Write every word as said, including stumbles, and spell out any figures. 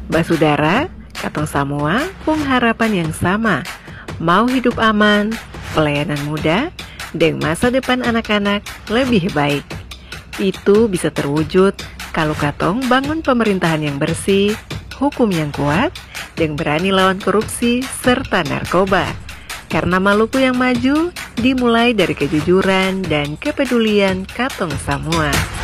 Basudara, katong Samoa pung harapan yang sama, mau hidup aman, pelayanan mudah, dan masa depan anak-anak lebih baik. Itu bisa terwujud kalau katong bangun pemerintahan yang bersih, hukum yang kuat, dan berani lawan korupsi serta narkoba. Karena Maluku yang maju dimulai dari kejujuran dan kepedulian katong Samoa.